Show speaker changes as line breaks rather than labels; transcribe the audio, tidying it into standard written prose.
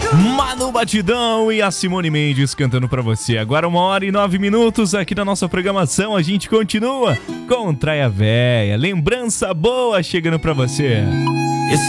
Manu Batidão e a Simone Mendes cantando pra você. Agora 1h09 aqui na nossa programação. A gente continua com Traia Véia. Lembrança boa chegando pra você.